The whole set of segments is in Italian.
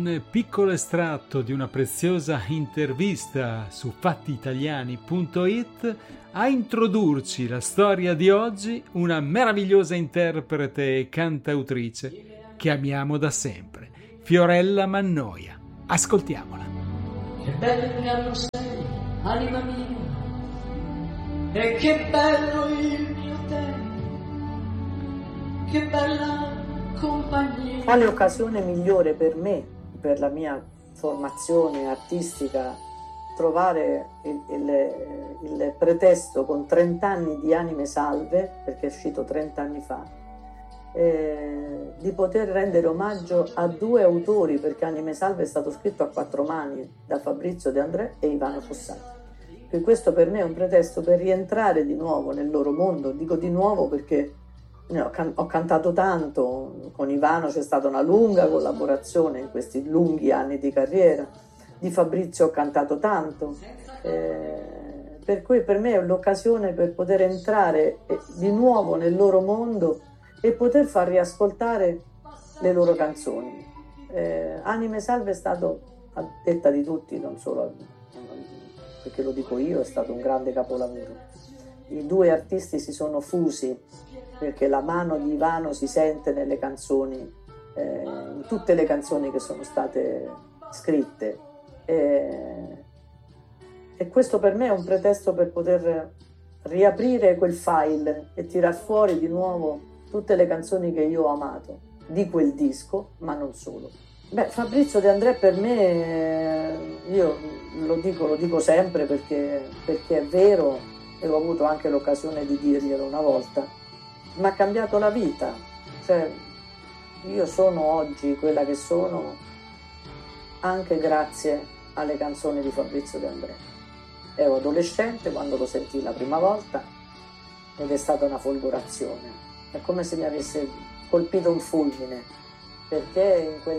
Un piccolo estratto di una preziosa intervista su fattiitaliani.it a introdurci la storia di oggi, una meravigliosa interprete e cantautrice che amiamo da sempre, Fiorella Mannoia. Ascoltiamola. Che bello sei, anima mia, e che bello il mio tempo, che bella compagnia. Quale occasione migliore per me, per la mia formazione artistica, trovare il pretesto con 30 anni di Anime Salve, perché è uscito 30 anni fa, di poter rendere omaggio a due autori, perché Anime Salve è stato scritto a 4 mani da Fabrizio De André e Ivano Fossati. Quindi questo per me è un pretesto per rientrare di nuovo nel loro mondo. Dico di nuovo perché ho cantato tanto, con Ivano c'è stata una lunga collaborazione in questi lunghi anni di carriera, di Fabrizio ho cantato tanto, per cui per me è l'occasione per poter entrare di nuovo nel loro mondo e poter far riascoltare le loro canzoni. Anime Salve è stato, a detta di tutti, non solo perché lo dico io, è stato un grande capolavoro. I due artisti si sono fusi perché la mano di Ivano si sente nelle canzoni, in tutte le canzoni che sono state scritte. E questo per me è un pretesto per poter riaprire quel file e tirar fuori di nuovo tutte le canzoni che io ho amato di quel disco, ma non solo. Fabrizio De André per me, io lo dico sempre perché è vero, e ho avuto anche l'occasione di dirglielo una volta, mi ha cambiato la vita. Cioè, io sono oggi quella che sono anche grazie alle canzoni di Fabrizio De André. Ero adolescente quando lo sentii la prima volta ed è stata una folgorazione. È come se mi avesse colpito un fulmine, perché in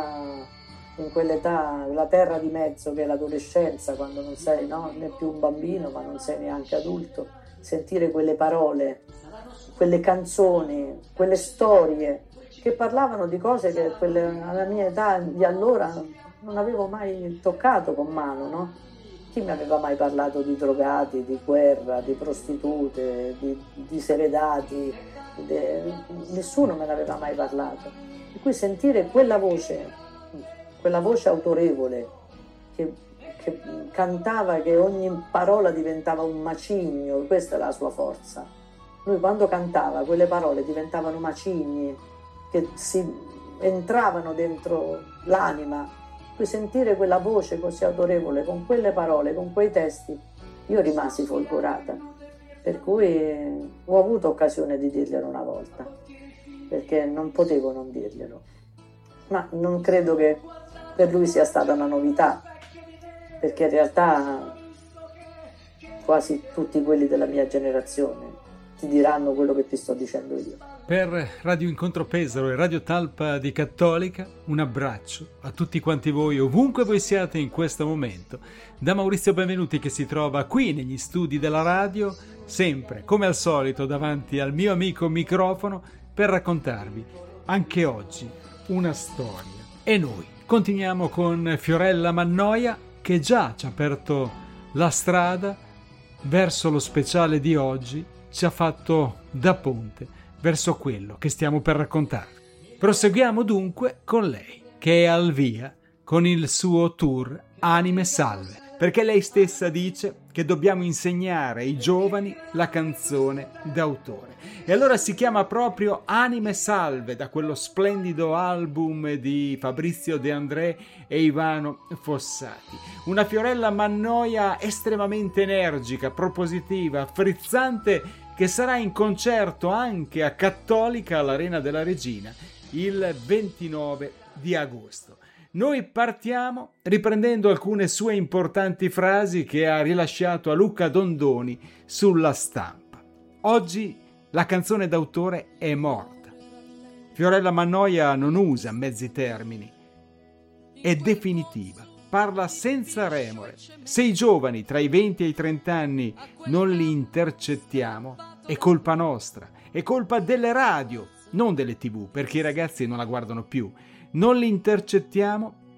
quell'età, la terra di mezzo che è l'adolescenza, quando non sei né più un bambino ma non sei neanche adulto, sentire quelle parole, quelle canzoni, quelle storie che parlavano di cose che alla mia età di allora non avevo mai toccato con mano, no? Chi mi aveva mai parlato di drogati, di guerra, di prostitute, di diseredati? Nessuno me ne aveva mai parlato. E cui sentire quella voce autorevole che cantava, che ogni parola diventava un macigno, questa è la sua forza. Lui quando cantava quelle parole diventavano macigni che si entravano dentro l'anima. Poi sentire quella voce così autorevole, con quelle parole, con quei testi, io rimasi folgorata. Per cui ho avuto occasione di dirglielo una volta, perché non potevo non dirglielo. Ma non credo che per lui sia stata una novità, perché in realtà quasi tutti quelli della mia generazione ti diranno quello che ti sto dicendo io. Per Radio Incontro Pesaro e Radio Talpa di Cattolica, un abbraccio a tutti quanti voi, ovunque voi siate in questo momento. Da Maurizio Benvenuti, che si trova qui negli studi della radio, sempre come al solito davanti al mio amico microfono, per raccontarvi anche oggi una storia. E noi continuiamo con Fiorella Mannoia, che già ci ha aperto la strada verso lo speciale di oggi, ci ha fatto da ponte verso quello che stiamo per raccontarvi. Proseguiamo dunque con lei, che è al via con il suo tour Anime Salve, perché lei stessa dice che dobbiamo insegnare ai giovani la canzone d'autore. E allora si chiama proprio Anime Salve, da quello splendido album di Fabrizio De André e Ivano Fossati. Una Fiorella Mannoia estremamente energica, propositiva, frizzante, che sarà in concerto anche a Cattolica all'Arena della Regina il 29 di agosto. Noi partiamo riprendendo alcune sue importanti frasi che ha rilasciato a Luca Dondoni sulla Stampa. Oggi la canzone d'autore è morta. Fiorella Mannoia non usa mezzi termini. È definitiva. Parla senza remore. Se i giovani tra i 20 e i 30 anni non li intercettiamo, è colpa nostra, è colpa delle radio, non delle TV, perché i ragazzi non la guardano più. Non li intercettiamo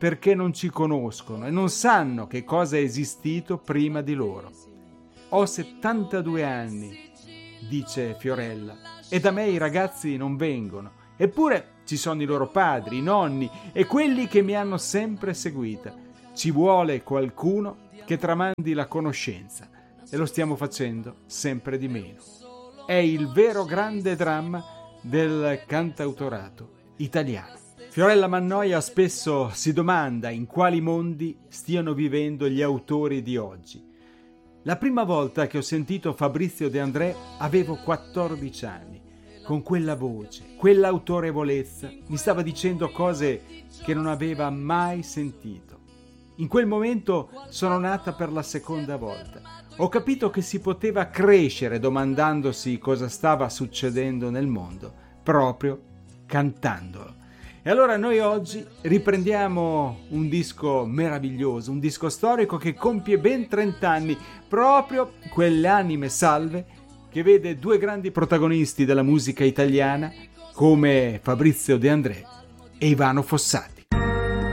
perché non ci conoscono e non sanno che cosa è esistito prima di loro. Ho 72 anni, dice Fiorella, e da me i ragazzi non vengono. Eppure ci sono i loro padri, i nonni e quelli che mi hanno sempre seguita. Ci vuole qualcuno che tramandi la conoscenza e lo stiamo facendo sempre di meno. È il vero grande dramma del cantautorato italiano. Fiorella Mannoia spesso si domanda in quali mondi stiano vivendo gli autori di oggi. La prima volta che ho sentito Fabrizio De André avevo 14 anni. Con quella voce, quell'autorevolezza, mi stava dicendo cose che non aveva mai sentito. In quel momento sono nata per la seconda volta. Ho capito che si poteva crescere domandandosi cosa stava succedendo nel mondo, proprio cantandolo. E allora noi oggi riprendiamo un disco meraviglioso, un disco storico che compie ben 30 anni, proprio quelle anime salve che vede due grandi protagonisti della musica italiana come Fabrizio De André e Ivano Fossati.